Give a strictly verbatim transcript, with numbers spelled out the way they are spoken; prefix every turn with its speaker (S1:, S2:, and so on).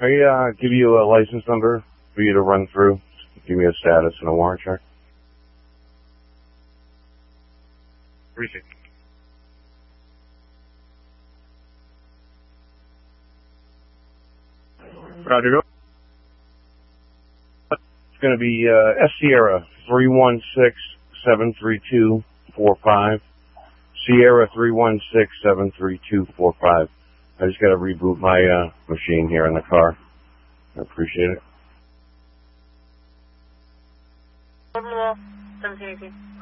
S1: I uh, give you a license number for you to run through. Give me a status and a warrant check. Appreciate it. Roger. Go. It's going to be uh, S Sierra three one six seven three two four five. Sierra three one six seven three two four five. I just got to reboot my uh, machine here in the car. I appreciate it.
S2: seventeen eighteen.